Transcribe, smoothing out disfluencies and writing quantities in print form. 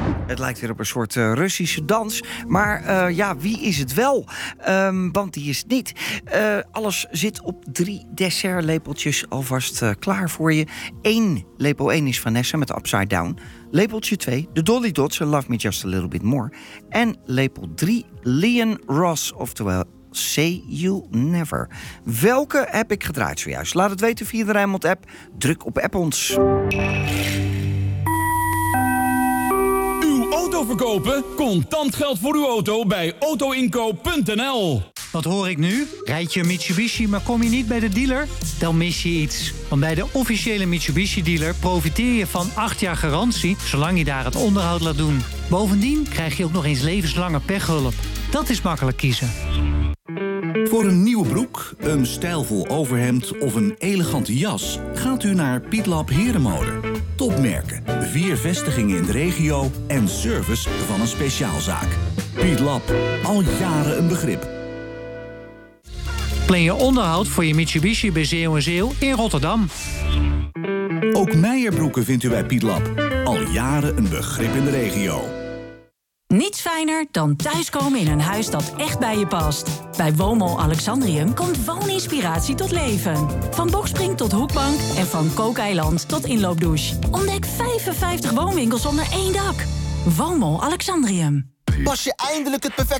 Het lijkt weer op een soort Russische dans. Maar wie is het wel? Want die is het niet. Alles zit op 3 dessertlepeltjes alvast klaar voor je. Lepel 1 is Vanessa met Upside Down. Lepeltje 2, de Dolly Dots en Love Me Just a Little Bit More. En lepel 3, Leon Ross, oftewel Say You Never. Welke heb ik gedraaid zojuist? Laat het weten via de Rijnmond-app. Druk op app ons. Auto verkopen? Contant geld voor uw auto bij autoinkoop.nl. Wat hoor ik nu? Rijd je een Mitsubishi, maar kom je niet bij de dealer? Dan mis je iets. Want bij de officiële Mitsubishi-dealer profiteer je van 8 jaar garantie, zolang je daar het onderhoud laat doen. Bovendien krijg je ook nog eens levenslange pechhulp. Dat is makkelijk kiezen. Voor een nieuwe broek, een stijlvol overhemd of een elegante jas gaat u naar Pietlab Herenmode. Topmerken, 4 vestigingen in de regio en service van een speciaalzaak. Pietlab, al jaren een begrip. Plan je onderhoud voor je Mitsubishi bij Zeeuw in Rotterdam. Ook Meijerbroeken vindt u bij Pietlab. Al jaren een begrip in de regio. Niets fijner dan thuiskomen in een huis dat echt bij je past. Bij Woonmol Alexandrium komt wooninspiratie tot leven. Van bokspring tot hoekbank en van kookeiland tot inloopdouche. Ontdek 55 woonwinkels onder één dak. Woonmol Alexandrium. Pas je eindelijk het perfecte